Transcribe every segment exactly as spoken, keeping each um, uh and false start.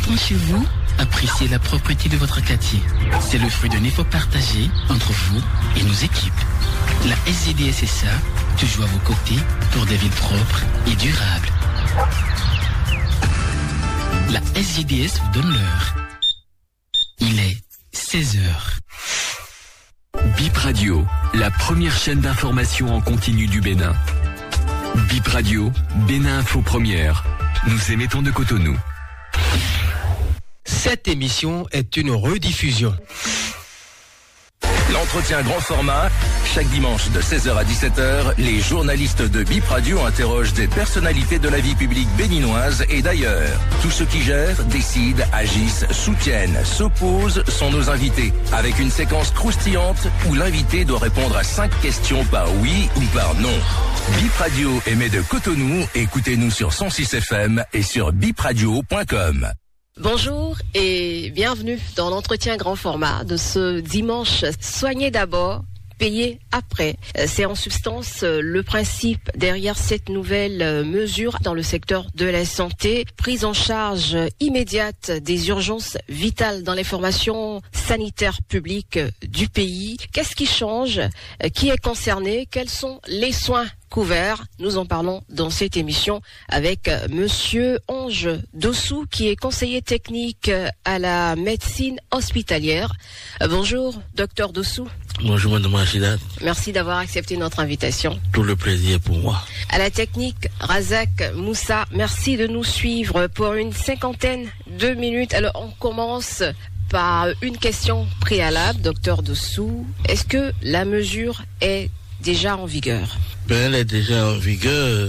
rentrant chez vous, appréciez la propreté de votre quartier. C'est le fruit d'un effort partagé entre vous et nos équipes. La S G D S S A, toujours à vos côtés pour des villes propres et durables. La S G D S vous donne l'heure. Il est seize heures. B I P Radio, la première chaîne d'information en continu du Bénin. B I P Radio, Bénin Info Première. Nous émettons de Cotonou. Cette émission est une rediffusion. L'entretien grand format, chaque dimanche de seize heures à dix-sept heures, les journalistes de B I P Radio interrogent des personnalités de la vie publique béninoise et d'ailleurs. Tous ceux qui gèrent, décident, agissent, soutiennent, s'opposent sont nos invités, avec une séquence croustillante où l'invité doit répondre à cinq questions par oui ou par non. B I P Radio émet de Cotonou, écoutez-nous sur cent six F M et sur bip radio point com. Bonjour et bienvenue dans l'entretien grand format de ce dimanche. Soignez d'abord, payez après. C'est en substance le principe derrière cette nouvelle mesure dans le secteur de la santé. Prise en charge immédiate des urgences vitales dans les formations sanitaires publiques du pays. Qu'est-ce qui change? Qui est concerné? Quels sont les soins couverts? Nous en parlons dans cette émission avec Monsieur Ange Dossou, qui est conseiller technique à la médecine hospitalière. Bonjour, docteur Dossou. Bonjour, madame Rachida. Merci d'avoir accepté notre invitation. Tout le plaisir pour moi. À la technique, Razak Moussa, merci de nous suivre pour une cinquantaine de minutes. Alors, on commence par une question préalable, docteur Dossou. Est-ce que la mesure est déjà en vigueur? Ben, elle est déjà en vigueur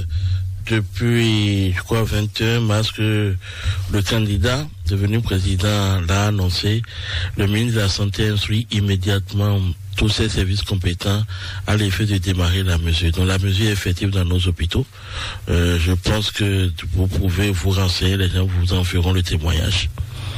depuis, je crois, vingt et un mars que le candidat devenu président l'a annoncé. Le ministre de la Santé instruit immédiatement tous ses services compétents à l'effet de démarrer la mesure. Donc la mesure est effective dans nos hôpitaux. Euh, je pense que vous pouvez vous renseigner, les gens vous en feront le témoignage.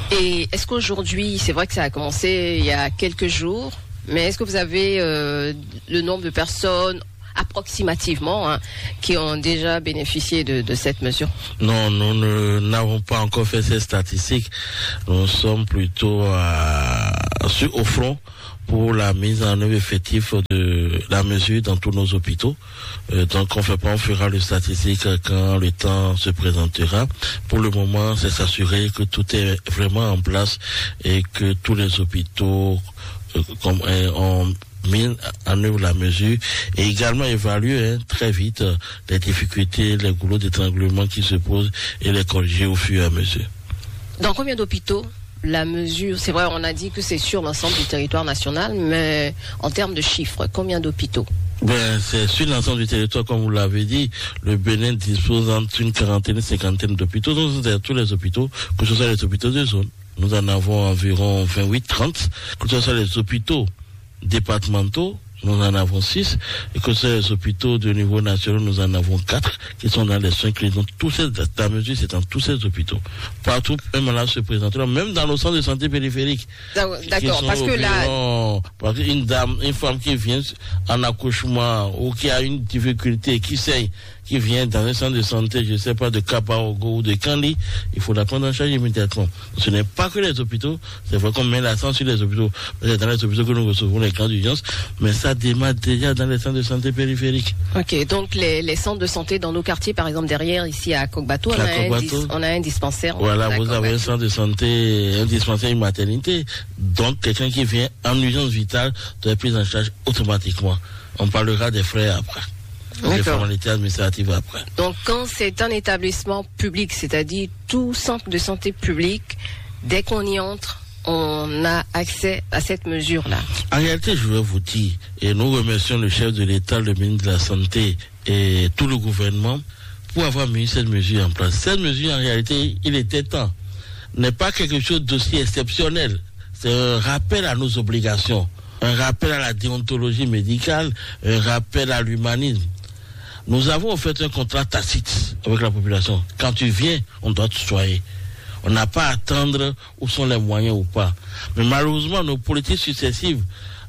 Et est-ce qu'aujourd'hui, c'est vrai que ça a commencé il y a quelques jours, mais est-ce que vous avez euh, le nombre de personnes approximativement hein, qui ont déjà bénéficié de, de cette mesure? Non, nous ne, n'avons pas encore fait ces statistiques. Nous sommes plutôt à, sur, au front pour la mise en œuvre effective de la mesure dans tous nos hôpitaux. Euh, donc on fait pas, on fera les statistiques quand le temps se présentera. Pour le moment, c'est s'assurer que tout est vraiment en place et que tous les hôpitaux euh, comme, euh, ont mis en œuvre la mesure et également évaluer hein, très vite euh, les difficultés, les goulots d'étranglement qui se posent et les corriger au fur et à mesure. Dans combien d'hôpitaux la mesure, c'est vrai, on a dit que c'est sur l'ensemble du territoire national, mais en termes de chiffres, combien d'hôpitaux? Ben, c'est sur l'ensemble du territoire, comme vous l'avez dit. Le Bénin dispose entre une quarantaine et cinquantaine d'hôpitaux. Donc, c'est tous les hôpitaux, que ce soit les hôpitaux de zone. Nous en avons environ vingt-huit trente, que ce soit les hôpitaux départementaux, nous en avons six, et que c'est les hôpitaux de niveau national, nous en avons quatre, qui sont dans les soins cliniques. Donc, tous ces, la mesure, c'est dans tous ces hôpitaux. Partout, même là, se présenteront, même dans nos centres de santé périphériques. D'accord, parce que là... Parce qu'une dame, une femme qui vient en accouchement, ou qui a une difficulté, qui saigne, qui vient dans un centre de santé, je ne sais pas, de Kapaogo ou de Kandi, il faut la prendre en charge immédiatement. Ce n'est pas que les hôpitaux, c'est vrai qu'on met l'accent sur les hôpitaux, c'est dans les hôpitaux que nous recevons les cas d'urgence, mais ça démarre déjà dans les centres de santé périphériques. Ok, donc les, les centres de santé dans nos quartiers, par exemple derrière, ici à Kokbato, on, a on a un dispensaire. Voilà, vous avez un centre de santé, un dispensaire, une maternité, donc quelqu'un qui vient en urgence vitale doit être pris en charge automatiquement. On parlera des frais après. Les formalités administratives après. Donc, quand c'est un établissement public, c'est-à-dire tout centre de santé public, dès qu'on y entre, on a accès à cette mesure-là. En réalité, je vais vous dire, et nous remercions le chef de l'État, le ministre de la Santé et tout le gouvernement pour avoir mis cette mesure en place. Cette mesure, en réalité, il était temps. N'est pas quelque chose d'aussi exceptionnel. C'est un rappel à nos obligations, un rappel à la déontologie médicale, un rappel à l'humanisme. Nous avons fait un contrat tacite avec la population. Quand tu viens, on doit te soigner. On n'a pas à attendre où sont les moyens ou pas. Mais malheureusement, nos politiques successives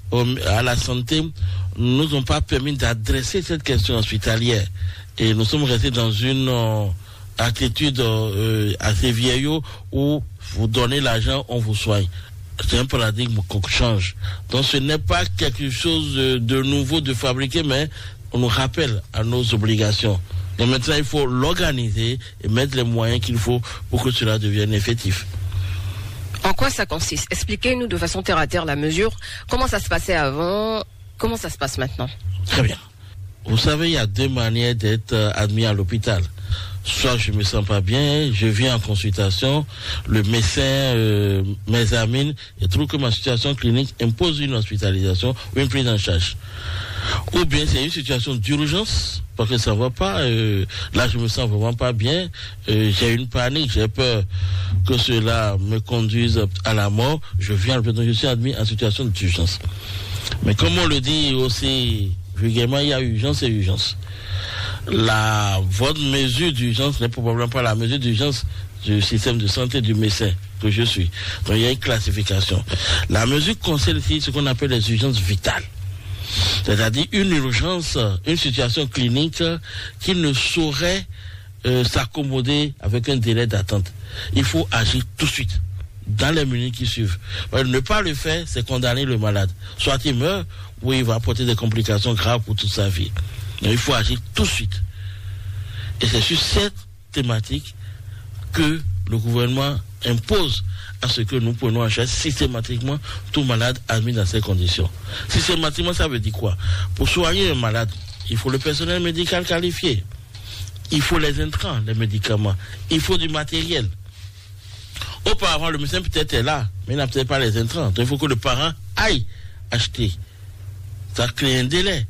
à la santé ne nous ont pas permis d'adresser cette question hospitalière. Et nous sommes restés dans une euh, attitude euh, assez vieillot où vous donnez l'argent, on vous soigne. C'est un paradigme qu'on change. Donc ce n'est pas quelque chose de, de nouveau de fabriquer, mais on nous rappelle à nos obligations. Donc maintenant, il faut l'organiser et mettre les moyens qu'il faut pour que cela devienne effectif. En quoi ça consiste? Expliquez-nous de façon terre à terre la mesure. Comment ça se passait avant? Comment ça se passe maintenant? Très bien. Vous savez, il y a deux manières d'être admis à l'hôpital. Soit je me sens pas bien, je viens en consultation, le médecin euh, m'examine et trouve que ma situation clinique impose une hospitalisation ou une prise en charge. Ou bien c'est une situation d'urgence, parce que ça va pas, euh, là je me sens vraiment pas bien, euh, j'ai une panique, j'ai peur que cela me conduise à la mort, je viens, je suis admis en situation d'urgence. Mais comme on le dit aussi vulgairement, il y a urgence et urgence. La, votre mesure d'urgence n'est probablement pas la mesure d'urgence du système de santé du médecin que je suis. Donc il y a une classification. La mesure concerne ici ce qu'on appelle les urgences vitales. C'est-à-dire une urgence, une situation clinique qui ne saurait euh, s'accommoder avec un délai d'attente. Il faut agir tout de suite, dans les minutes qui suivent. Alors, ne pas le faire, c'est condamner le malade. Soit il meurt, ou il va apporter des complications graves pour toute sa vie. Donc, il faut agir tout de suite. Et c'est sur cette thématique que le gouvernement impose à ce que nous prenons en charge systématiquement tout malade admis dans ces conditions. Systématiquement, ça veut dire quoi? Pour soigner un malade, il faut le personnel médical qualifié. Il faut les intrants, les médicaments. Il faut du matériel. Auparavant, le médecin peut-être est là, mais il n'a peut-être pas les intrants. Donc il faut que le parent aille acheter. Ça crée un délai.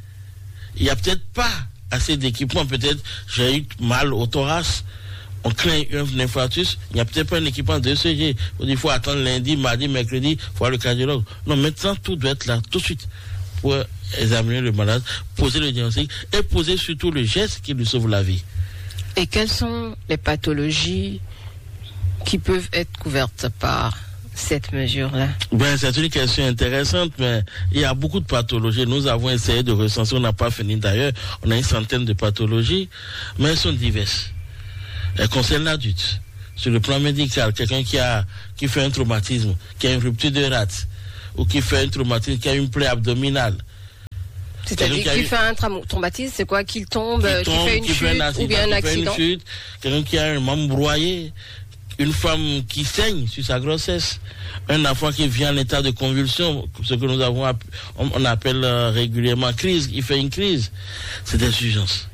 Il n'y a peut-être pas assez d'équipement. Peut-être j'ai eu mal au thorax. On crée un infarctus. Il n'y a peut-être pas un équipement de E C G. Il faut attendre lundi, mardi, mercredi, voir le cardiologue. Non, maintenant, tout doit être là tout de suite pour examiner le malade, poser le diagnostic et poser surtout le geste qui lui sauve la vie. Et quelles sont les pathologies qui peuvent être couvertes par cette mesure-là? Ben, c'est une question intéressante, mais il y a beaucoup de pathologies. Nous avons essayé de recenser, on n'a pas fini d'ailleurs. On a une centaine de pathologies, mais elles sont diverses. Elles concernent l'adulte. Sur le plan médical, quelqu'un qui a qui fait un traumatisme, qui a une rupture de rate, ou qui fait un traumatisme, qui a une plaie abdominale. C'est-à-dire qu'il fait un tra- traumatisme, c'est quoi? Qu'il tombe, qui, tombe, qui fait une qui chute, fait un accident, ou bien un accident? Fait une chute, quelqu'un qui a un membre broyé, une femme qui saigne sur sa grossesse, un enfant qui vient en état de convulsion, ce que nous avons, on, on appelle euh, régulièrement crise, il fait une crise. C'est des urgences.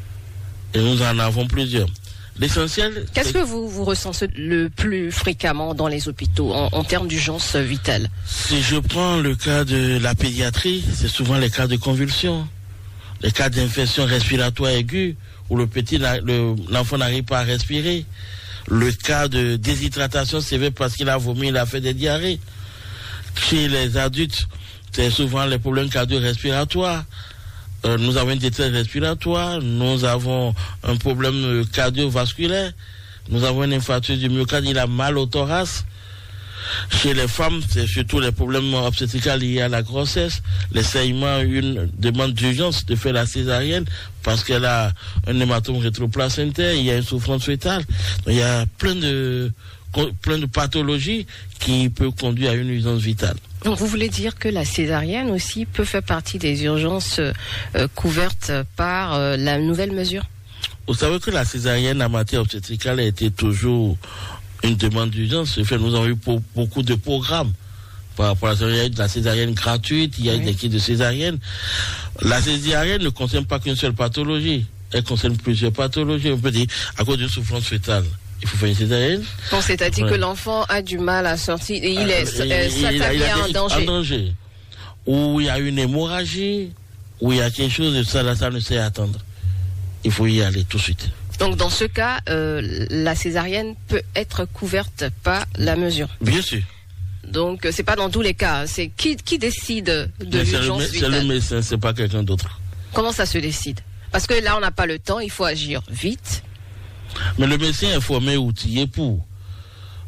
Et nous en avons plusieurs. L'essentiel. Qu'est-ce c'est... que vous, vous ressentez le plus fréquemment dans les hôpitaux en, en termes d'urgence vitale? Si je prends le cas de la pédiatrie, c'est souvent les cas de convulsion, les cas d'infection respiratoire aiguë, où le petit, le, l'enfant n'arrive pas à respirer, le cas de déshydratation sévère parce qu'il a vomi, il a fait des diarrhées. Chez les adultes, c'est souvent les problèmes cardio-respiratoires. Euh, nous avons une détresse respiratoire, nous avons un problème cardiovasculaire, nous avons un infarctus du myocarde, il a mal au thorax. Chez les femmes, c'est surtout les problèmes obstétricaux liés à la grossesse, les saignements, une demande d'urgence de faire la césarienne parce qu'elle a un hématome rétroplacentaire, il y a une souffrance fœtale. Donc, il y a plein de, plein de pathologies qui peuvent conduire à une urgence vitale. Donc vous voulez dire que la césarienne aussi peut faire partie des urgences euh, couvertes par euh, la nouvelle mesure? Vous savez que la césarienne en matière obstétricale a été toujours une demande d'urgence. Nous avons eu pour, beaucoup de programmes par rapport à la césarienne, la césarienne gratuite, il y a oui. des kits de césarienne. La césarienne ne concerne pas qu'une seule pathologie, elle concerne plusieurs pathologies. On peut dire à cause d'une souffrance fœtale. Il faut faire une césarienne. Bon, c'est-à-dire ouais. que l'enfant a du mal à sortir et il est euh, ça, il, ça il, il a, en danger. En danger. Ou il y a une hémorragie, ou il y a quelque chose de ça, là, ça ne sait attendre. Il faut y aller tout de suite. Donc dans ce cas, euh, la césarienne peut être couverte par la mesure. Bien sûr. Donc c'est pas dans tous les cas. C'est qui qui décide de Mais l'urgence c'est vitale? C'est le médecin, c'est pas quelqu'un d'autre. Comment ça se décide? Parce que là on n'a pas le temps, il faut agir vite. Mais le médecin est formé, outillé pour.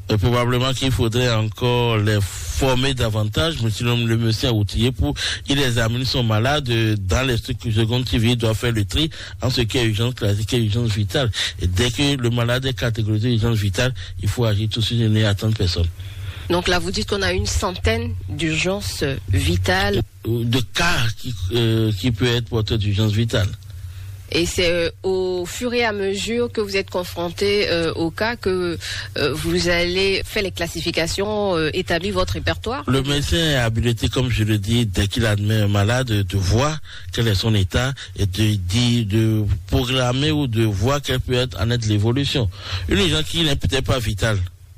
Et probablement qu'il faudrait encore les former davantage, mais sinon le monsieur est outillé pour, il examine son malade dans les secondes T V, il doit faire le tri en ce qui est urgence classique et urgence vitale. Et dès que le malade est catégorisé urgence vitale, il faut agir tout de suite et ne attendre personne. Donc là, vous dites qu'on a une centaine d'urgences vitales. De cas qui, euh, qui peut être porteur d'urgence vitale. Et c'est euh, au fur et à mesure que vous êtes confronté euh, au cas que euh, vous allez faire les classifications, euh, établir votre répertoire. Le médecin est habilité, comme je le dis, dès qu'il admet un malade, de voir quel est son état et de dire, de programmer ou de voir quelle peut être en être l'évolution. Une urgence qui n'est peut-être pas vitale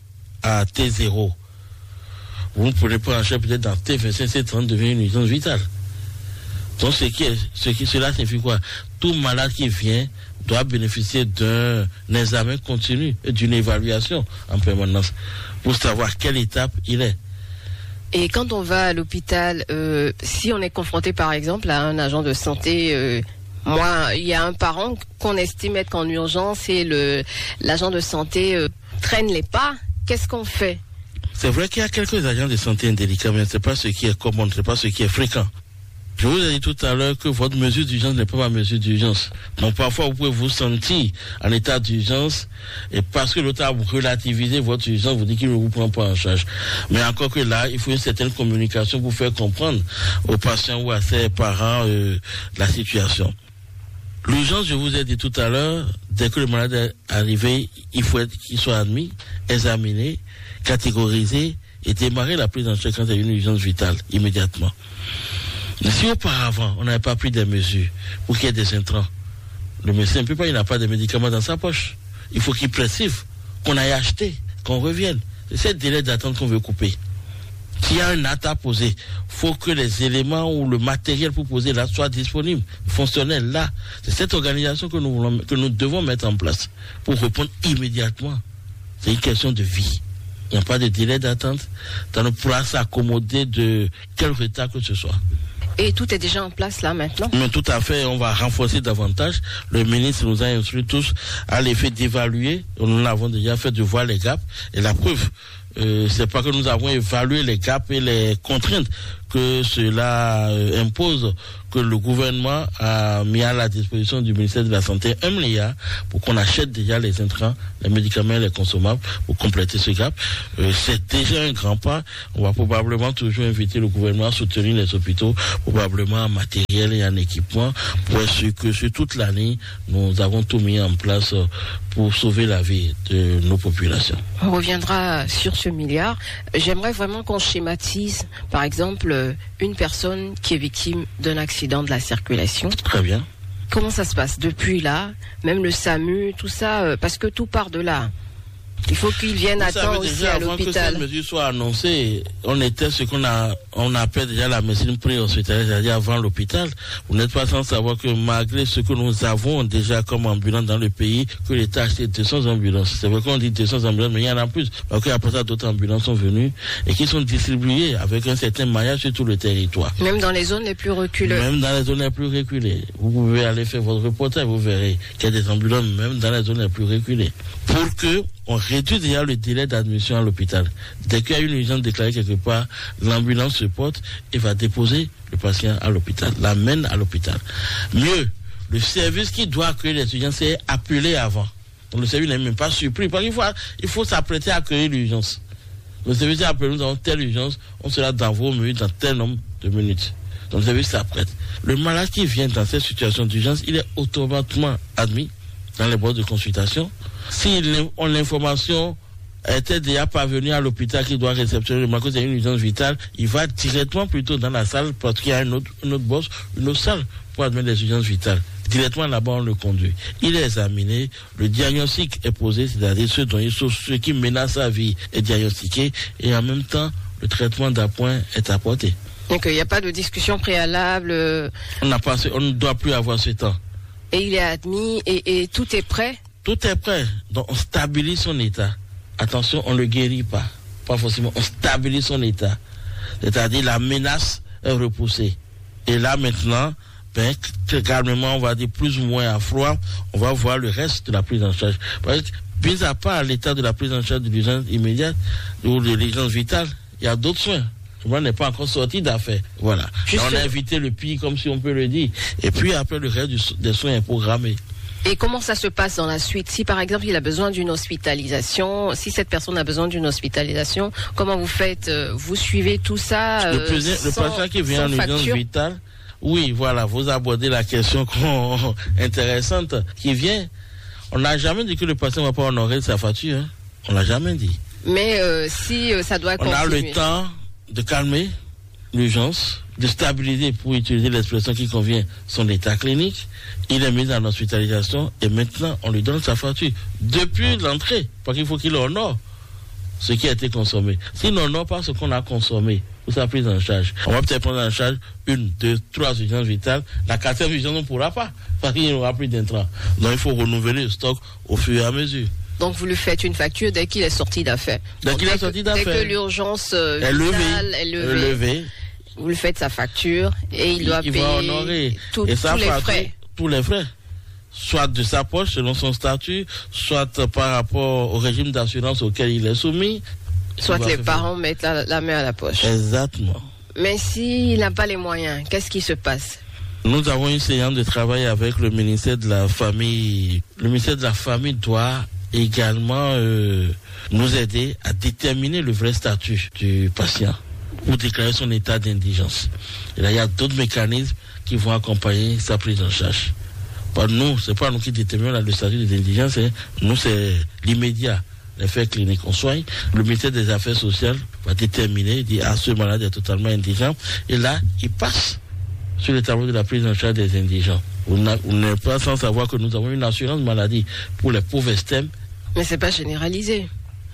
à T zéro, vous ne pouvez pas en charge peut-être dans T vingt-cinq, T trente devient une urgence vitale. Donc, ce qui est, ce qui, cela signifie quoi? Tout malade qui vient doit bénéficier d'un examen continu et d'une évaluation en permanence pour savoir quelle étape il est. Et quand on va à l'hôpital, euh, si on est confronté par exemple à un agent de santé, euh, moi, il y a un parent qu'on estime être en urgence et le, l'agent de santé euh, traîne les pas, qu'est-ce qu'on fait? C'est vrai qu'il y a quelques agents de santé indélicats, mais ce n'est pas ce qui est commun, ce n'est pas ce qui est fréquent. Je vous ai dit tout à l'heure que votre mesure d'urgence n'est pas ma mesure d'urgence. Donc parfois vous pouvez vous sentir en état d'urgence et parce que l'autre a relativisé votre urgence, vous dit qu'il ne vous prend pas en charge. Mais encore que là, il faut une certaine communication pour faire comprendre aux patients ou à ses parents euh, la situation. L'urgence, je vous ai dit tout à l'heure, dès que le malade est arrivé, il faut être, qu'il soit admis, examiné, catégorisé et démarrer la prise en charge quand il y a une urgence vitale immédiatement. Mais si auparavant, on n'avait pas pris des mesures pour qu'il y ait des intrants, le médecin ne peut pas, il n'a pas de médicaments dans sa poche. Il faut qu'il prescrive, qu'on aille acheter, qu'on revienne. C'est ce délai d'attente qu'on veut couper. S'il y a un acte à poser, il faut que les éléments ou le matériel pour poser là soient disponibles, fonctionnels là. C'est cette organisation que nous, voulons, que nous devons mettre en place pour répondre immédiatement. C'est une question de vie. Il n'y a pas de délai d'attente. On ne pourra s'accommoder de quel retard que ce soit. Et tout est déjà en place là maintenant? Mais tout à fait, on va renforcer davantage. Le ministre nous a instruit tous à l'effet d'évaluer. Nous l'avons déjà fait de voir les gaps. Et la preuve, euh, c'est pas que nous avons évalué les gaps et les contraintes que cela euh, impose, que le gouvernement a mis à la disposition du ministère de la Santé un milliard pour qu'on achète déjà les intrants, les médicaments et les consommables pour compléter ce gap. Euh, c'est déjà un grand pas. On va probablement toujours inviter le gouvernement à soutenir les hôpitaux, probablement en matériel et en équipement, pour être sûr que sur toute l'année, nous avons tout mis en place pour sauver la vie de nos populations. On reviendra sur ce milliard. J'aimerais vraiment qu'on schématise, par exemple, une personne qui est victime d'un accident de la circulation. Très bien. Comment ça se passe depuis là? Même le SAMU, tout ça, parce que tout part de là. Il faut qu'ils viennent à temps aussi déjà, à l'hôpital. Avant que cette mesure soit annoncée, on était ce qu'on a, on appelle déjà la médecine pré-hospitalière, c'est-à-dire avant l'hôpital. Vous n'êtes pas sans savoir que malgré ce que nous avons déjà comme ambulances dans le pays, que l'État a acheté deux cents ambulances. C'est vrai qu'on dit deux cents ambulances, mais il y en a plus. Parce qu'après ça, d'autres ambulances sont venues et qui sont distribuées avec un certain maillage sur tout le territoire. Même dans les zones les plus reculées. Même dans les zones les plus reculées. Vous pouvez aller faire votre reportage, vous verrez qu'il y a des ambulances même dans les zones les plus reculées. Pour que on réduit déjà le délai d'admission à l'hôpital. Dès qu'il y a une urgence déclarée quelque part, l'ambulance se porte et va déposer le patient à l'hôpital, l'amène à l'hôpital. Mieux, le service qui doit accueillir les urgences est appelé avant. Donc le service n'est même pas surpris, parce qu'il faut, il faut s'apprêter à accueillir l'urgence. Le service est appelé, nous avons telle urgence, on sera dans vos minutes, dans tel nombre de minutes. Donc le service s'apprête. Le malade qui vient dans cette situation d'urgence, il est automatiquement admis dans les boîtes de consultation. Si l'information était déjà parvenue à l'hôpital qui doit réceptionner le malade, c'est une urgence vitale, il va directement plutôt dans la salle parce qu'il y a une autre, une autre bosse, une autre salle pour admettre les urgences vitales. Directement là-bas, on le conduit. Il est examiné, le diagnostic est posé, c'est-à-dire ceux dont il sauve, ceux qui menacent sa vie est diagnostiqué et en même temps, le traitement d'appoint est apporté. Donc il n'y a pas de discussion préalable. On n'a pas, on ne doit plus avoir ce temps. Et il est admis et, et tout est prêt? Tout est prêt. Donc on stabilise son état. Attention, on ne le guérit pas. Pas forcément. On stabilise son état. C'est-à-dire la menace est repoussée. Et là maintenant, ben, calmement, on va dire plus ou moins à froid, on va voir le reste de la prise en charge. Parce que Mis à part l'état de la prise en charge de l'urgence immédiate ou de l'urgence vitale, il y a d'autres soins. On n'est pas encore sorti d'affaires. Voilà. On a évité le pire, comme si on peut le dire. Et puis après, le reste du, des soins est programmé. Et comment ça se passe dans la suite? Si par exemple il a besoin d'une hospitalisation, si cette personne a besoin d'une hospitalisation, comment vous faites? Vous suivez tout ça Le, euh, président, sans, le patient qui vient en urgence vitale, oui, voilà, vous abordez la question intéressante qui vient. On n'a jamais dit que le patient ne va pas honorer sa facture. Hein. On l'a jamais dit. Mais euh, si euh, ça doit On continuer. a le temps de calmer l'urgence, de stabiliser, pour utiliser l'expression qui convient, son état clinique. Il est mis en hospitalisation et maintenant on lui donne sa facture depuis l'entrée, parce qu'il faut qu'il honore ce qui a été consommé. S'il n'honore pas ce qu'on a consommé pour sa prise en charge, on va peut-être prendre en charge une, deux, trois urgences vitales. La quatrième urgence, on ne pourra pas, parce qu'il n'y aura plus d'intrants. Donc il faut renouveler le stock au fur et à mesure. Donc vous lui faites une facture dès qu'il est sorti d'affaires. Dès qu'il est sorti d'affaires. Dès que l'urgence euh, est vitale est levée, levée, vous lui faites sa facture et il, il doit il payer va honorer. Tout, et tous les facture, frais. Tous les frais. Soit de sa poche selon son statut, soit par rapport au régime d'assurance auquel il est soumis. Soit les parents faire. mettent la, la main à la poche. Exactement. Mais s'il n'a pas les moyens, qu'est-ce qui se passe? Nous avons une séance de travail avec le ministère de la Famille. Le ministère de la Famille doit également euh, nous aider à déterminer le vrai statut du patient pour déclarer son état d'indigence. Et là, il y a d'autres mécanismes qui vont accompagner sa prise en charge. Pas nous, c'est pas nous qui déterminons le statut d'indigence, hein. Nous, c'est l'immédiat, les faits cliniques. On soigne. Le ministère des Affaires sociales va déterminer, dire ah, ce malade est totalement indigent. Et là, il passe sur le tableau de la prise en charge des indigents. Vous n'êtes pas sans savoir que nous avons une assurance maladie pour les pauvres extrêmes. Mais c'est pas généralisé.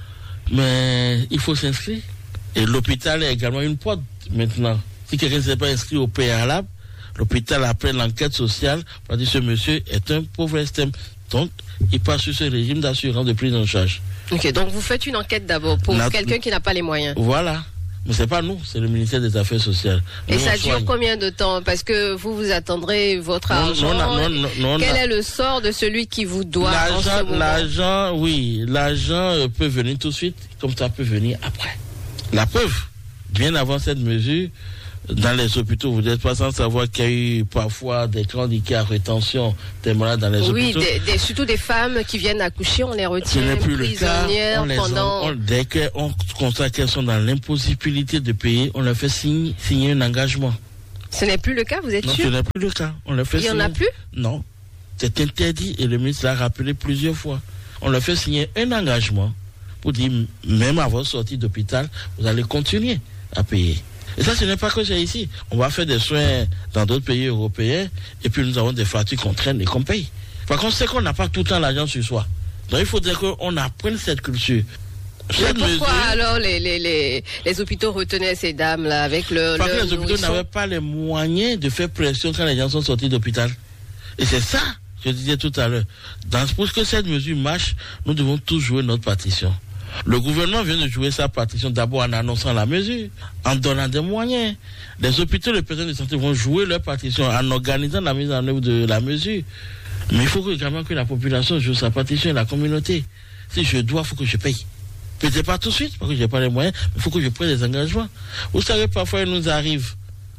Mais il faut s'inscrire. Et l'hôpital est également une porte maintenant. Si quelqu'un ne s'est pas inscrit au préalable, l'hôpital, après l'enquête sociale, va dire que ce monsieur est un pauvre extrême. Donc, il passe sur ce régime d'assurance de prise en charge. Ok, donc vous faites une enquête d'abord pour la... quelqu'un qui n'a pas les moyens. Voilà. Mais c'est pas nous, c'est le ministère des Affaires sociales. Et nous, ça dure soigne. Combien de temps? Parce que vous vous attendrez votre argent. Non, non, non, non, Quel non. est le sort de celui qui vous doit? L'argent, l'argent, oui, l'argent peut venir tout de suite, comme ça peut venir après. La preuve, bien avant cette mesure, dans les hôpitaux, vous n'êtes pas sans savoir qu'il y a eu parfois des grands handicapés à rétention des malades dans les oui, hôpitaux. Oui, des, des, surtout des femmes qui viennent accoucher, on les retient. Ce n'est plus le cas. On les pendant... on, dès qu'on constate qu'elles sont dans l'impossibilité de payer, on leur fait signer, signer un engagement. Ce n'est plus le cas, vous êtes non, sûr? Ce n'est plus le cas. On leur fait Il n'y en signer... a plus? Non. C'est interdit et le ministre l'a rappelé plusieurs fois. On leur fait signer un engagement pour dire, même à votre sortie d'hôpital, vous allez continuer à payer. Et ça, ce n'est pas que c'est ici. On va faire des soins dans d'autres pays européens et puis nous avons des factures qu'on traîne et qu'on paye. Par contre, c'est qu'on n'a pas tout le temps l'argent sur soi. Donc, il faudrait qu'on apprenne cette culture. Cette pourquoi mesure, alors les, les, les, les hôpitaux retenaient ces dames-là avec le... Parce le que les hôpitaux n'avaient pas les moyens de faire pression quand les gens sont sortis d'hôpital. Et c'est ça que je disais tout à l'heure. Dans, pour que cette mesure marche, nous devons tous jouer notre partition. Le gouvernement vient de jouer sa partition d'abord en annonçant la mesure, en donnant des moyens. Les hôpitaux, les personnels de santé vont jouer leur partition en organisant la mise en œuvre de la mesure. Mais il faut également que la population joue sa partition et la communauté. Si je dois, il faut que je paye. Peut-être pas tout de suite, parce que je n'ai pas les moyens, mais il faut que je prenne des engagements. Vous savez, parfois, il nous arrive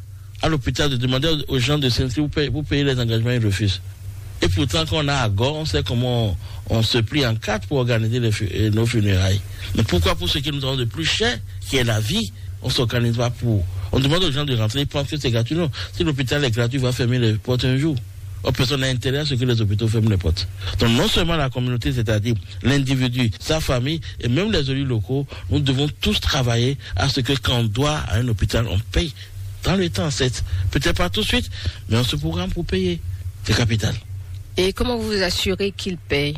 à l'hôpital de demander aux gens de s'inscrire pour payer les engagements, ils refusent. Et pourtant, quand on a à Gore, on sait comment on, on se plie en quatre pour organiser les, nos funérailles. Mais pourquoi pour ce qui nous rend de plus cher, qui est la vie, on ne s'organise pas pour... On demande aux gens de rentrer, ils pensent que c'est gratuit. Non, si l'hôpital est gratuit, il va fermer les portes un jour. Or, personne n'a intérêt à ce que les hôpitaux ferment les portes. Donc, non seulement la communauté, c'est-à-dire l'individu, sa famille, et même les élus locaux, nous devons tous travailler à ce que quand on doit à un hôpital, on paye dans le temps, c'est peut-être pas tout de suite, mais on se programme pour payer. C'est capital. Et comment vous vous assurez qu'il paye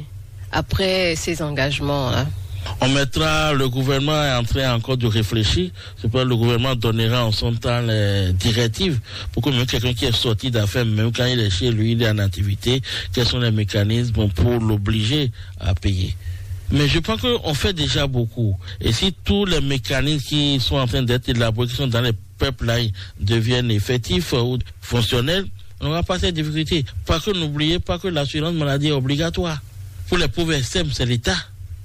après ces engagements-là? On mettra, le gouvernement est en train encore de réfléchir. C'est pourquoi le gouvernement donnera en son temps les directives pour que même quelqu'un qui est sorti d'affaires, même quand il est chez lui, il est en activité, quels sont les mécanismes pour l'obliger à payer. Mais je pense qu'on fait déjà beaucoup. Et si tous les mécanismes qui sont en train d'être élaborés, qui sont dans les pipelines, deviennent effectifs ou fonctionnels, on n'aura pas cette difficulté. Parce que n'oubliez pas que l'assurance maladie est obligatoire. Pour les pauvres extrêmes, c'est l'État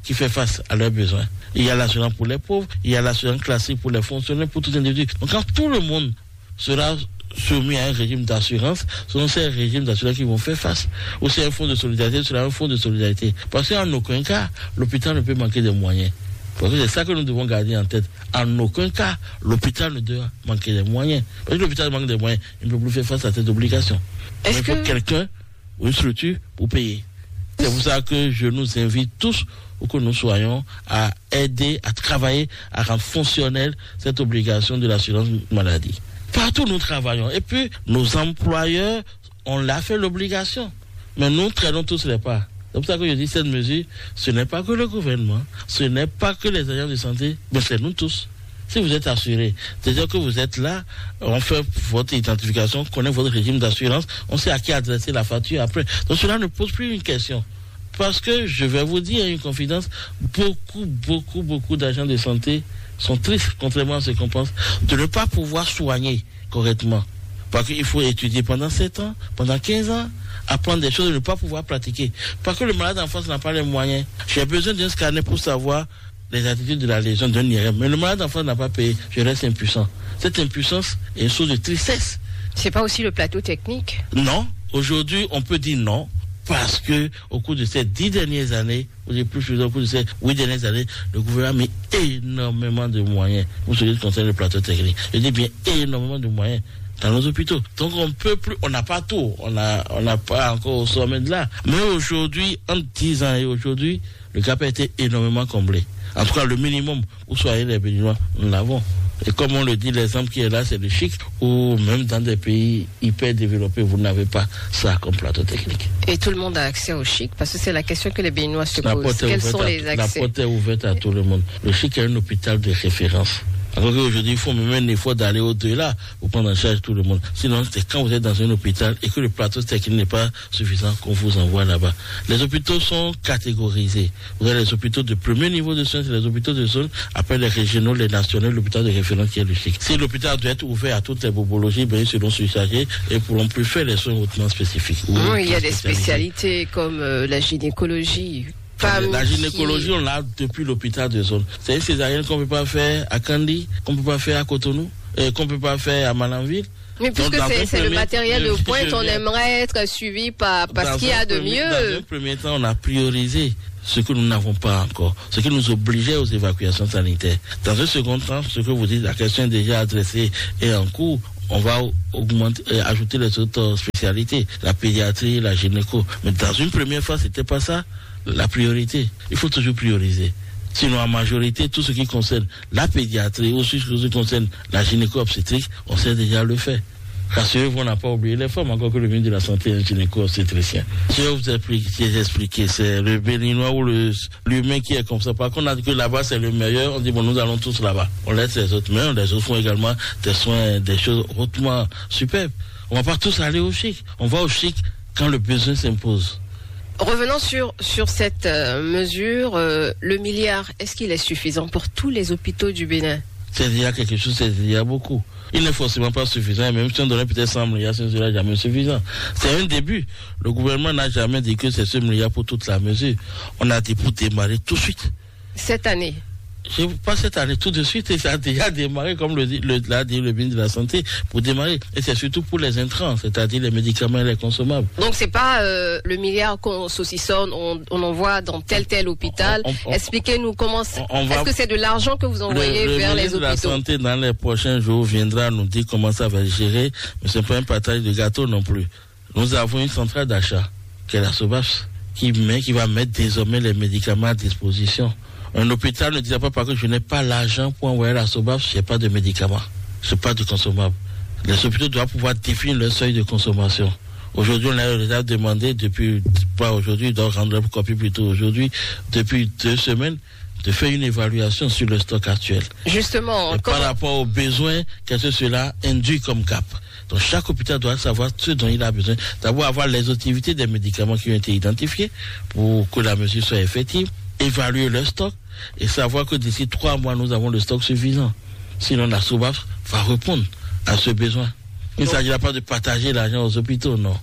qui fait face à leurs besoins. Il y a l'assurance pour les pauvres, il y a l'assurance classique pour les fonctionnaires, pour tout individu. Donc quand tout le monde sera soumis à un régime d'assurance, ce sont ces régimes d'assurance qui vont faire face. Ou c'est un fonds de solidarité, ce sera un fonds de solidarité. Parce qu'en aucun cas, l'hôpital ne peut manquer de moyens. Parce que c'est ça que nous devons garder en tête. En aucun cas, l'hôpital ne doit manquer de moyens. Parce que l'hôpital manque de moyens, il ne peut plus faire face à cette obligation. Est-ce il faut que... quelqu'un ou une structure pour payer. C'est pour ça que je nous invite tous, ou que nous soyons, à aider, à travailler, à rendre fonctionnelle cette obligation de l'assurance maladie. Partout nous travaillons. Et puis, nos employeurs, on l'a fait l'obligation. Mais nous traînons tous les pas. C'est pour ça que je dis cette mesure, ce n'est pas que le gouvernement, ce n'est pas que les agents de santé, mais c'est nous tous. Si vous êtes assuré, c'est-à-dire que vous êtes là, on fait votre identification, on connaît votre régime d'assurance, on sait à qui adresser la facture après. Donc cela ne pose plus une question. Parce que, je vais vous dire une confidence, beaucoup, beaucoup, beaucoup d'agents de santé sont tristes, contrairement à ce qu'on pense, de ne pas pouvoir soigner correctement. Parce qu'il faut étudier pendant sept ans, pendant quinze ans, apprendre des choses et ne pas pouvoir pratiquer. Parce que le malade en face n'a pas les moyens. J'ai besoin d'un scanner pour savoir les attitudes de la lésion d'un I R M. Mais le malade en face n'a pas payé. Je reste impuissant. Cette impuissance est une source de tristesse. C'est pas aussi le plateau technique? Non. Aujourd'hui, on peut dire non. Parce que, au cours de ces dix dernières années, ou des plus, au cours de ces huit dernières années, le gouvernement a mis énormément de moyens pour ce qui concerne le plateau technique. Je dis bien énormément de moyens dans nos hôpitaux. Donc on peut plus, on n'a pas tout, on a, on n'a pas encore au sommet de là. Mais aujourd'hui, entre dix ans et aujourd'hui, le gap a été énormément comblé. En tout cas, le minimum où soyez les béninois, nous l'avons. Et comme on le dit, l'exemple qui est là, c'est le Chic, où même dans des pays hyper développés, vous n'avez pas ça comme plateau technique. Et tout le monde a accès au Chic, parce que c'est la question que les Béninois se posent. Quels sont les accès? La porte est ouverte à tout le monde. Le Chic est un hôpital de référence. Alors qu'aujourd'hui, il faut même un effort d'aller au-delà pour prendre en charge tout le monde. Sinon, c'est quand vous êtes dans un hôpital et que le plateau technique n'est pas suffisant qu'on vous envoie là-bas. Les hôpitaux sont catégorisés. Vous avez les hôpitaux de premier niveau de soins, c'est les hôpitaux de zone, après les régionaux, les nationaux, l'hôpital de référence qui est le Chic. Si l'hôpital doit être ouvert à toutes les bobologies, ben, ils seront surchargés et pourront plus faire les soins hautement spécifiques. Oui, il y a des spécialités comme euh, la gynécologie. La gynécologie, qui... on l'a depuis l'hôpital de zone. C'est une césarienne qu'on ne peut pas faire à Kandy, qu'on ne peut pas faire à Cotonou, et qu'on ne peut pas faire à Malanville. Mais puisque c'est, c'est le matériel de pointe, on aimerait être suivi par, par ce qu'il y a de premier, mieux. Dans un premier temps, on a priorisé ce que nous n'avons pas encore, ce qui nous obligeait aux évacuations sanitaires. Dans un second temps, ce que vous dites, la question est déjà adressée et en cours. On va augmenter, euh, ajouter les autres spécialités, la pédiatrie, la gynéco. Mais dans une première fois, c'était pas ça la priorité. Il faut toujours prioriser. Sinon, en majorité, tout ce qui concerne la pédiatrie, aussi ce qui concerne la gynéco-obstétrique, on sait déjà le faire. Rassurez-vous, on n'a pas oublié les femmes, encore que le ministre de la Santé est un gynéco-obstétricien. Je vais vous expliquer, expliquer, c'est le Béninois ou le, l'humain qui est comme ça. Par contre, on a dit que là-bas, c'est le meilleur. On dit, bon, nous allons tous là-bas. On laisse les autres, mais les autres font également des soins, des choses hautement superbes. On ne va pas tous aller au Chic. On va au Chic quand le besoin s'impose. Revenons sur, sur cette euh, mesure. Euh, le milliard, est-ce qu'il est suffisant pour tous les hôpitaux du Bénin? C'est déjà quelque chose, c'est déjà beaucoup. Il n'est forcément pas suffisant, et même si on donnait peut-être cent milliards, ce ne sera jamais suffisant. C'est un début. Le gouvernement n'a jamais dit que c'est ce milliard pour toute la mesure. On a dit pour démarrer tout de suite. Cette année? Je pas cette année, tout de suite, et ça a déjà démarré, comme le, le, l'a dit le ministre de la Santé, pour démarrer. Et c'est surtout pour les intrants, c'est-à-dire les médicaments et les consommables. Donc c'est pas euh, le milliard qu'on saucissonne, on, on envoie dans tel tel hôpital. On, on, Expliquez-nous comment c'est. On, on va, est-ce que c'est de l'argent que vous envoyez le, vers le les hôpitaux? Le ministre de la Santé, dans les prochains jours, viendra nous dire comment ça va être géré, mais c'est pas un partage de gâteau non plus. Nous avons une centrale d'achat, qui est la SOBAPS, qui met, qui va mettre désormais les médicaments à disposition. Un hôpital ne disait pas parce que je n'ai pas l'argent pour envoyer la SOBAPS, je n'ai pas de médicaments, je n'ai pas de consommables. Les hôpitaux doivent pouvoir définir leur seuil de consommation. Aujourd'hui, on a déjà demandé, depuis, pas aujourd'hui, il doit rendre la copie plutôt aujourd'hui, depuis deux semaines, de faire une évaluation sur le stock actuel. Justement, et comment... par rapport aux besoins, qu'est-ce que cela induit comme cap. Donc chaque hôpital doit savoir ce dont il a besoin. D'abord avoir l'exhaustivité des médicaments qui ont été identifiés pour que la mesure soit effective, évaluer leur stock et savoir que d'ici trois mois, nous avons le stock suffisant. Sinon, la SOBAPS va répondre à ce besoin. Il ne s'agira pas de partager l'argent aux hôpitaux, non.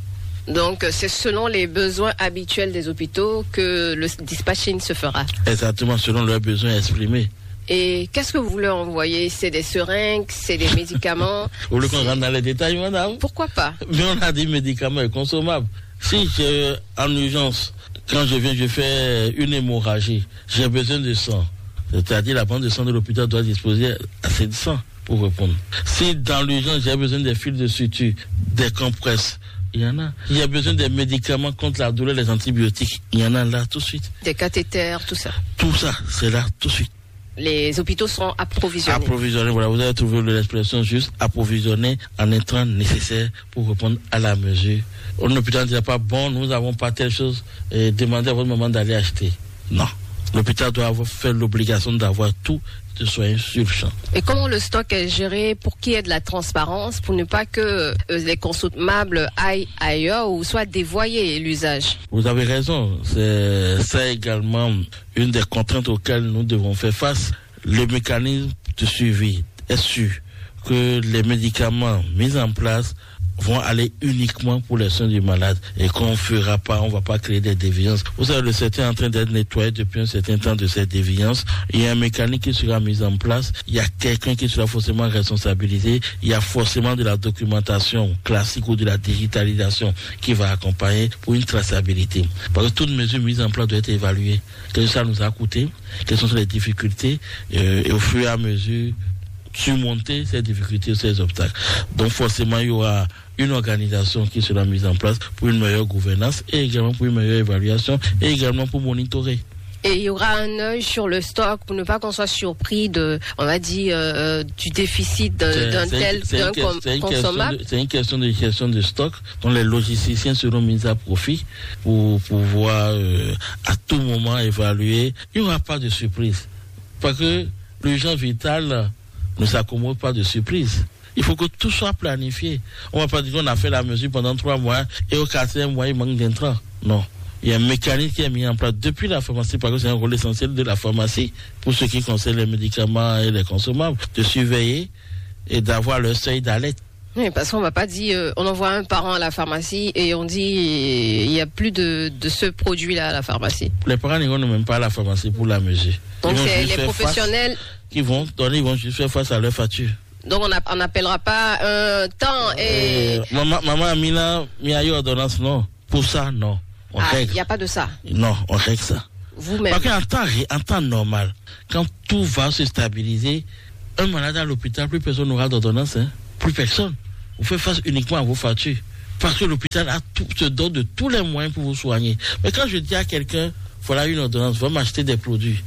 Donc, c'est selon les besoins habituels des hôpitaux que le dispatching se fera. Exactement, selon leurs besoins exprimés. Et qu'est-ce que vous voulez envoyer? C'est des seringues, c'est des médicaments? Vous voulez qu'on rentre dans les détails, madame? Pourquoi pas? Mais on a des médicaments consommables. Si j'ai en urgence, quand je viens, je fais une hémorragie, j'ai besoin de sang. C'est-à-dire la banque de sang de l'hôpital doit disposer assez de sang pour répondre. Si dans l'urgence, j'ai besoin des fils de suture, des compresses, il y en a. Il y a besoin des médicaments contre la douleur, les antibiotiques, il y en a là tout de suite. Des cathéters, tout ça. Tout ça, c'est là tout de suite. Les hôpitaux seront approvisionnés. Approvisionnés, voilà, vous avez trouvé l'expression juste, approvisionnés en intrants nécessaires pour répondre à la mesure. Un hôpital ne dit pas, bon, nous n'avons pas telle chose, et demandez à votre maman d'aller acheter. Non. L'hôpital doit avoir fait l'obligation d'avoir tout de soins sur le champ. Et comment le stock est géré pour qu'il y ait de la transparence, pour ne pas que euh, les consommables aillent ailleurs ou soit dévoyer l'usage? Vous avez raison. C'est ça également une des contraintes auxquelles nous devons faire face. Le mécanisme de suivi est sûr que les médicaments mis en place vont aller uniquement pour les soins du malade et qu'on ne fera pas, on ne va pas créer des déviances. Vous savez, le secteur est en train d'être nettoyé depuis un certain temps de cette déviance. Il y a un mécanisme qui sera mis en place, il y a quelqu'un qui sera forcément responsabilisé, il y a forcément de la documentation classique ou de la digitalisation qui va accompagner pour une traçabilité. Parce que toute mesure mise en place doit être évaluée. Qu'est-ce que ça nous a coûté, quelles sont les difficultés, euh, et au fur et à mesure, surmonter ces difficultés, ces obstacles. Donc forcément, il y aura une organisation qui sera mise en place pour une meilleure gouvernance et également pour une meilleure évaluation et également pour monitorer. Et il y aura un œil sur le stock pour ne pas qu'on soit surpris de, on va dire, euh, du déficit d'un, d'un tel d'un com- consommable. C'est une question de gestion de stock dont les logisticiens seront mis à profit pour pouvoir euh, à tout moment évaluer. Il n'y aura pas de surprise parce que l'urgence vitale ne s'accommode pas de surprise. Il faut que tout soit planifié. On ne va pas dire qu'on a fait la mesure pendant trois mois et au quatrième mois, il manque d'intrants. Non. Il y a un mécanisme qui est mis en place depuis la pharmacie, parce que c'est un rôle essentiel de la pharmacie pour ce qui concerne les médicaments et les consommables, de surveiller et d'avoir le seuil d'alerte. Oui, parce qu'on ne va pas dire, euh, on envoie un parent à la pharmacie et on dit il n'y a plus de, de ce produit-là à la pharmacie. Les parents n'iront même pas à la pharmacie pour la mesure. Donc c'est les professionnels qui vont donner, ils vont juste faire face à leur facture. Donc on n'appellera pas un temps et... Euh, maman, maman Amina, il y a eu ordonnance, non. Pour ça, non. On ah, il n'y a pas de ça. Non, on règle ça. Vous-même. Parce qu'en temps, en temps normal, quand tout va se stabiliser, un malade à l'hôpital, plus personne n'aura d'ordonnance, hein. Plus personne. Vous faites face uniquement à vos factures. Parce que l'hôpital a tout, se donne de tous les moyens pour vous soigner. Mais quand je dis à quelqu'un, voilà une ordonnance, va m'acheter des produits,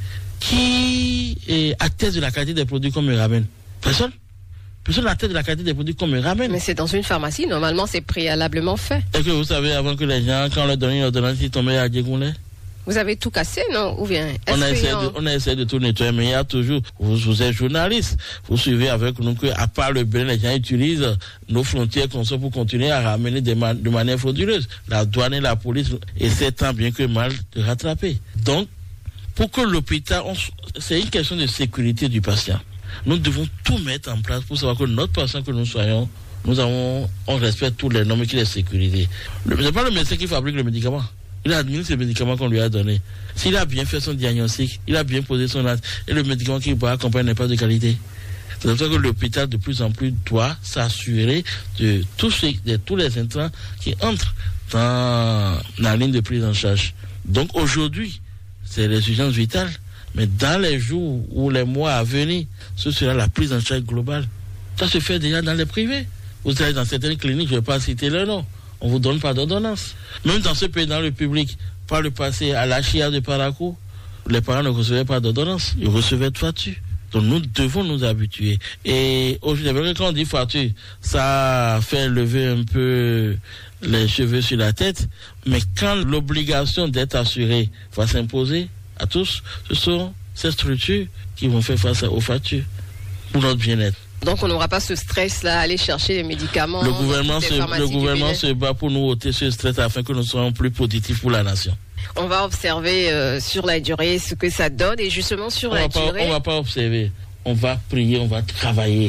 qui est atteste de la qualité des produits qu'on me ramène? Personne. Personne n'atteste de la qualité des produits qu'on me ramène. Mais c'est dans une pharmacie, normalement c'est préalablement fait. Est-ce que vous savez, avant que les gens, quand on leur donne une ordonnance, ils tombaient à Djegoulé? Vous avez tout cassé, non? Ou bien on a, essayé de, on a essayé de tout nettoyer, mais il y a toujours, vous, vous êtes journaliste, vous suivez avec nous que, à part le Bénin, les gens utilisent nos frontières comme ça pour continuer à ramener des man, de manière frauduleuse. La douane et la police essaient tant bien que mal de rattraper. Donc, pour que l'hôpital, on, c'est une question de sécurité du patient. Nous devons tout mettre en place pour savoir que notre patient que nous soyons, nous avons, on respecte tous les normes qui les sécurisent. Ce n'est pas le médecin qui fabrique le médicament. Il administre le médicament qu'on lui a donné. S'il a bien fait son diagnostic, il a bien posé son acte, et le médicament qu'il va accompagner n'est pas de qualité. C'est pour ça que l'hôpital, de plus en plus, doit s'assurer de tous, de tous les intrants qui entrent dans la ligne de prise en charge. Donc aujourd'hui, c'est les urgences vitales, mais dans les jours ou les mois à venir, ce sera la prise en charge globale. Ça se fait déjà dans les privés. Vous allez dans certaines cliniques, je ne vais pas citer leur nom. On ne vous donne pas d'ordonnance. Même dans ce pays, dans le public, par le passé, à la Chia de Parakou, les parents ne recevaient pas d'ordonnance, ils recevaient de facture. Donc nous devons nous habituer. Et aujourd'hui, quand on dit facture, ça fait lever un peu les cheveux sur la tête, mais quand l'obligation d'être assuré va s'imposer à tous, ce sont ces structures qui vont faire face aux factures pour notre bien-être. Donc on n'aura pas ce stress-là à aller chercher les médicaments. Le gouvernement, se, le gouvernement se bat pour nous ôter ce stress afin que nous soyons plus positifs pour la nation. On va observer euh, sur la durée ce que ça donne et justement sur on la va durée... Pas, on ne va pas observer, on va prier, on va travailler.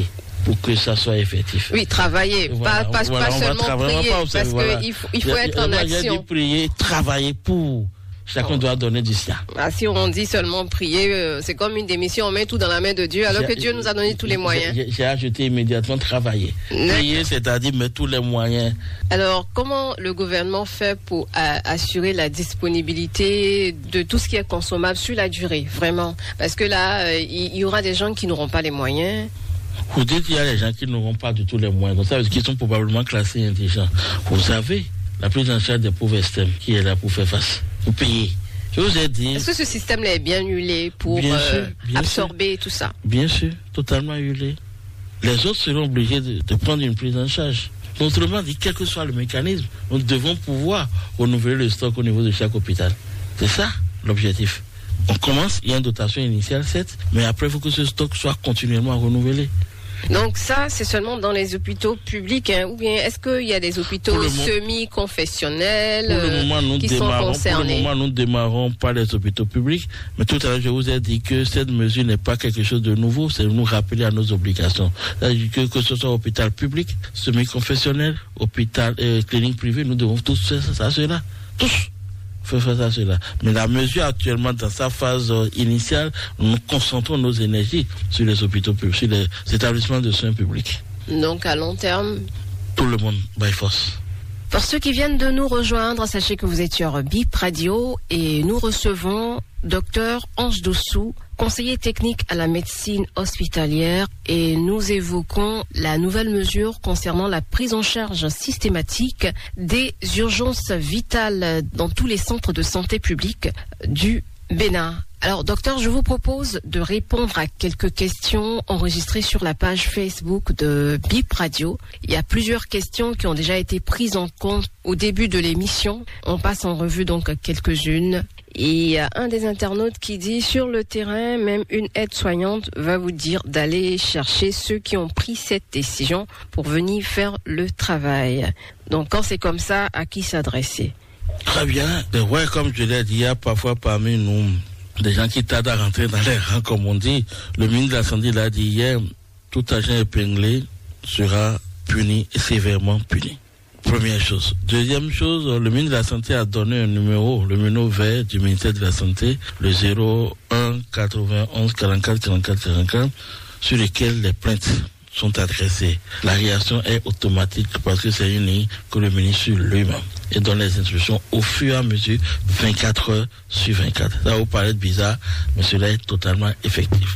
pour que ça soit effectif. Oui, travailler, voilà, pas, pas, voilà, pas seulement prier, pas, parce qu'il voilà. faut, il faut être en action. J'ai dit prier, travailler pour. Chacun oh. doit donner du sien. Ah, si on dit seulement prier, euh, c'est comme une démission, on met tout dans la main de Dieu, alors j'ai, que Dieu nous a donné tous les moyens. J'ai, j'ai ajouté immédiatement travailler. D'accord. Prier, c'est-à-dire mettre tous les moyens. Alors, comment le gouvernement fait pour euh, assurer la disponibilité de tout ce qui est consommable sur la durée, vraiment? Parce que là, euh, il y aura des gens qui n'auront pas les moyens. Vous dites qu'il y a des gens qui n'auront pas du tout les moyens, donc ça veut dire qu'ils sont probablement classés indigents. Vous savez, la prise en charge des pauvres extrêmes, qui est là pour faire face? Pour payer. Je vous ai dit. Est-ce que ce système-là est bien huilé pour bien euh, sûr, bien absorber sûr. Tout ça? Bien sûr, totalement huilé. Les autres seront obligés de, de prendre une prise en charge. Autrement dit, quel que soit le mécanisme, nous devons pouvoir renouveler le stock au niveau de chaque hôpital. C'est ça l'objectif. On commence, il y a une dotation initiale, certes, mais après, il faut que ce stock soit continuellement renouvelé. Donc ça, c'est seulement dans les hôpitaux publics, hein, ou bien est-ce qu'il y a des hôpitaux semi-confessionnels euh, qui sont concernés? Pour le moment, nous ne démarrons pas les hôpitaux publics, mais tout à l'heure, je vous ai dit que cette mesure n'est pas quelque chose de nouveau, c'est nous rappeler à nos obligations. C'est-à-dire que, que ce soit hôpital public, semi-confessionnel, hôpital, euh, clinique privée, nous devons tous faire ça, cela. Tous faire face à cela. Mais la mesure actuellement, dans sa phase euh, initiale, nous concentrons nos énergies sur les hôpitaux publics, sur les établissements de soins publics. Donc à long terme, tout le monde, by force. Pour ceux qui viennent de nous rejoindre, sachez que vous êtes sur B I P Radio et nous recevons Docteur Ange Dossou, conseiller technique à la médecine hospitalière, et nous évoquons la nouvelle mesure concernant la prise en charge systématique des urgences vitales dans tous les centres de santé publics du Bénin. Alors, docteur, je vous propose de répondre à quelques questions enregistrées sur la page Facebook de B I P Radio. Il y a plusieurs questions qui ont déjà été prises en compte au début de l'émission. On passe en revue donc quelques-unes. Et il y a un des internautes qui dit, sur le terrain, même une aide-soignante va vous dire d'aller chercher ceux qui ont pris cette décision pour venir faire le travail. Donc, quand c'est comme ça, à qui s'adresser? Très bien. Ouais, comme je l'ai dit, il y a parfois parmi nous des gens qui tardent à rentrer dans les rangs, comme on dit. Le ministre de la Santé l'a dit hier, tout agent épinglé sera puni, sévèrement puni. Première chose. Deuxième chose, le ministre de la Santé a donné un numéro, le numéro vert du ministère de la Santé, le zéro un quatre-vingt-onze quarante-quatre quarante-quatre quarante-quatre, sur lequel les plaintes sont adressées. La réaction est automatique parce que c'est une ligne que le ministre lui-même et donne les instructions au fur et à mesure, vingt-quatre heures sur vingt-quatre. Ça vous paraît bizarre, mais cela est totalement effectif.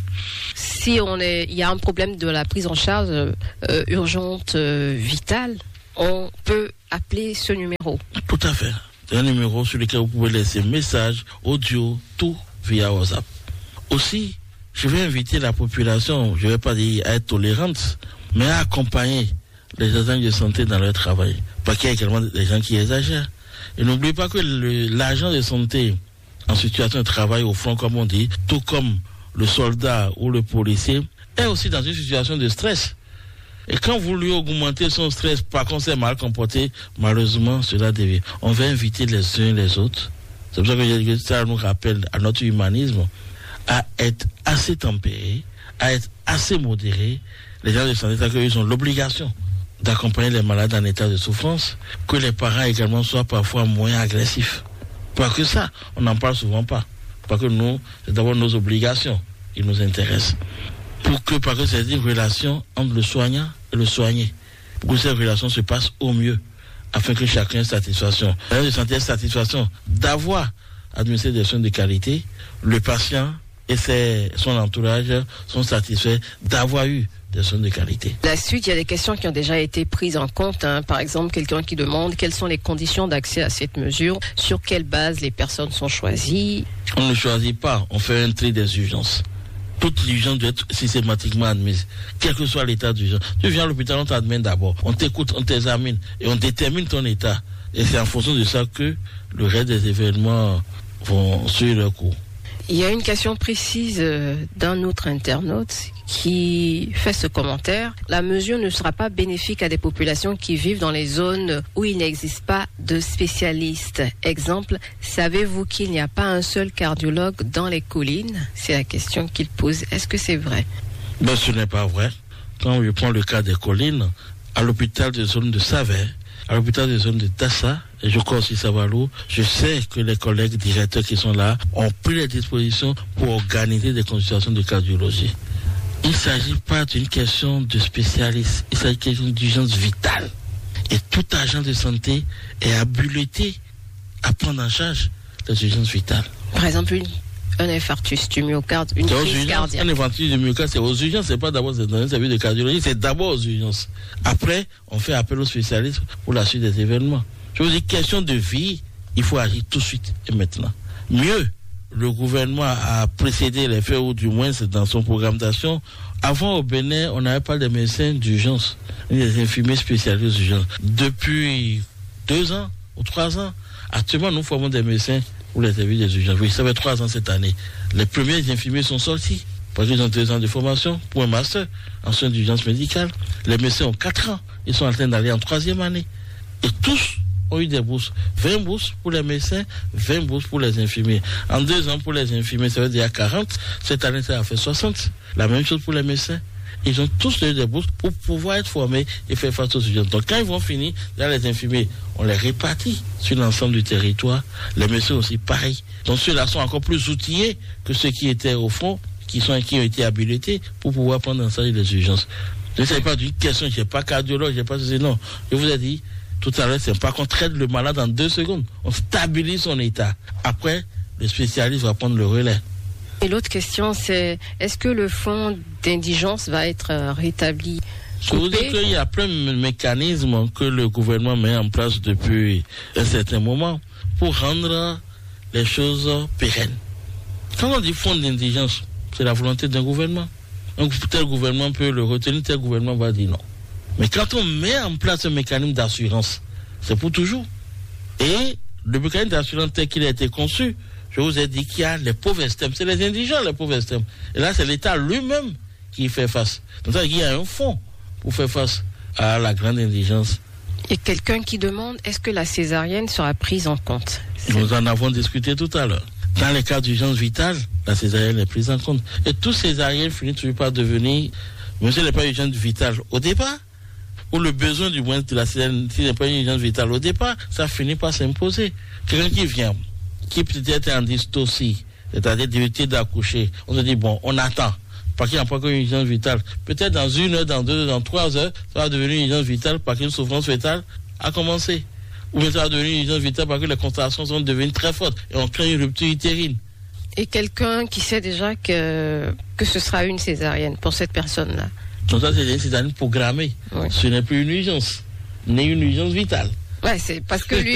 Si on est, il y a un problème de la prise en charge euh, urgente euh, vitale, on peut appeler ce numéro. Tout à fait. C'est un numéro sur lequel vous pouvez laisser messages, audio, tout via WhatsApp. Aussi, je vais inviter la population, je ne vais pas dire à être tolérante, mais à accompagner les agents de santé dans leur travail. Parce qu'il y a également des gens qui exagèrent. Et n'oubliez pas que le, l'agent de santé en situation de travail au front, comme on dit, tout comme le soldat ou le policier, est aussi dans une situation de stress. Et quand vous lui augmentez son stress, par contre c'est mal comporté, malheureusement cela dévie. On va inviter les uns les autres. C'est pour ça que ça nous rappelle à notre humanisme, à être assez tempérés, à être assez modérés. Les gens de santé, c'est qu'ils ont l'obligation d'accompagner les malades en état de souffrance, que les parents également soient parfois moins agressifs. Parce que ça, on n'en parle souvent pas. Parce que nous, c'est d'abord nos obligations qui nous intéressent. Pour que, parce que c'est une relation entre le soignant et le soigné. Pour que cette relation se passe au mieux, afin que chacun ait satisfaction. La de santé, satisfaction d'avoir administré des soins de qualité, le patient et ses, son entourage sont satisfaits d'avoir eu des soins de qualité. La suite, il y a des questions qui ont déjà été prises en compte. Hein. Par exemple, quelqu'un qui demande quelles sont les conditions d'accès à cette mesure, sur quelle base les personnes sont choisies. On ne choisit pas, on fait un tri des urgences. Toute urgence doit être systématiquement admise, quel que soit l'état d'urgence. Tu viens à l'hôpital, on t'admet d'abord, on t'écoute, on t'examine et on détermine ton état. Et c'est en fonction de ça que le reste des événements vont suivre leur cours. Il y a une question précise d'un autre internaute qui fait ce commentaire. La mesure ne sera pas bénéfique à des populations qui vivent dans les zones où il n'existe pas de spécialistes. Exemple, savez-vous qu'il n'y a pas un seul cardiologue dans les collines? C'est la question qu'il pose. Est-ce que c'est vrai? Ben, ce n'est pas vrai. Quand je prends le cas des collines, à l'hôpital de zone de Savert, à l'hôpital de zone de Dassa, et je crois aussi Savalou, je sais que les collègues directeurs qui sont là ont pris les dispositions pour organiser des consultations de cardiologie. Il ne s'agit pas d'une question de spécialiste, il s'agit d'une question d'urgence vitale. Et tout agent de santé est habilité à prendre en charge les urgences vitales. Par exemple, une, un infarctus du myocarde, une crise cardiaque. Un infarctus du myocarde, c'est aux urgences, c'est pas d'abord dans un service de cardiologie, c'est d'abord aux urgences. Après, on fait appel aux spécialistes pour la suite des événements. Je vous dis, question de vie, il faut agir tout de suite et maintenant. Mieux, le gouvernement a précédé les faits, ou du moins c'est dans son programme d'action. Avant, au Bénin, on n'avait pas de médecins d'urgence, ni des infirmiers spécialisés d'urgence. Depuis deux ans ou trois ans, actuellement, nous formons des médecins pour les services des urgences. Oui, ça fait trois ans cette année. Les premiers infirmiers sont sortis, parce qu'ils ont deux ans de formation pour un master en soins d'urgence médicale. Les médecins ont quatre ans, ils sont en train d'aller en troisième année. Et tous ont eu des bourses. vingt bourses pour les médecins, vingt bourses pour les infirmiers. En deux ans, pour les infirmiers, ça veut dire quarante. Cette année, ça a fait soixante. La même chose pour les médecins. Ils ont tous eu des bourses pour pouvoir être formés et faire face aux urgences. Donc, quand ils vont finir, là, les infirmiers, on les répartit sur l'ensemble du territoire. Les médecins aussi, pareil. Donc, ceux-là sont encore plus outillés que ceux qui étaient au front, qui, sont, qui ont été habilités pour pouvoir prendre en charge les urgences. Je ne sais pas d'une question, je n'ai pas cardiologue, je n'ai pas ceci, non. Je vous ai dit, tout à l'heure, c'est pas qu'on traite le malade en deux secondes. On stabilise son état. Après, le spécialiste va prendre le relais. Et l'autre question, c'est est-ce que le fonds d'indigence va être rétabli? Je vous dis qu'il y a plein de mécanismes que le gouvernement met en place depuis un certain moment pour rendre les choses pérennes. Quand on dit fonds d'indigence, c'est la volonté d'un gouvernement. Donc tel gouvernement peut le retenir, tel gouvernement va dire non. Mais quand on met en place un mécanisme d'assurance, c'est pour toujours. Et le mécanisme d'assurance tel qu'il a été conçu, je vous ai dit qu'il y a les pauvres extrêmes. C'est les indigents, les pauvres extrêmes. Et là, c'est l'État lui-même qui fait face. Donc, il y a un fonds pour faire face à la grande indigence. Et quelqu'un qui demande, est-ce que la césarienne sera prise en compte? Nous en avons discuté tout à l'heure. Dans les cas d'urgence vitale, la césarienne est prise en compte. Et tout césarienne finit toujours par devenir, même si ce n'est pas une urgence vitale au départ, ou le besoin du moins de la césarienne, si ce n'est pas une urgence vitale au départ, ça finit par s'imposer. Quelqu'un qui vient, qui peut-être en dystocie, c'est-à-dire d'éviter d'accoucher, on se dit, bon, on attend, parce qu'il n'y a pas qu'une urgence vitale. Peut-être dans une heure, dans deux heures, dans trois heures, ça va devenir une urgence vitale parce qu'une souffrance fétale a commencé. Ou bien ça va devenir une urgence vitale parce que les contractions sont devenues très fortes et on crée une rupture utérine. Et quelqu'un qui sait déjà que, que ce sera une césarienne pour cette personne-là. Donc ça, c'est une césarienne programmée. Oui. Ce n'est plus une urgence, ni une urgence vitale. Ouais, c'est parce que lui,